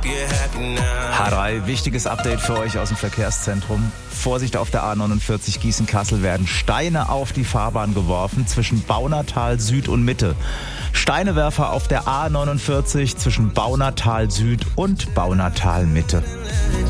H3, wichtiges Update für euch aus dem Verkehrszentrum. Vorsicht auf der A49 Gießen-Kassel, werden Steine auf die Fahrbahn geworfen zwischen Baunatal Süd und Mitte. Steinewerfer auf der A49 zwischen Baunatal Süd und Baunatal Mitte.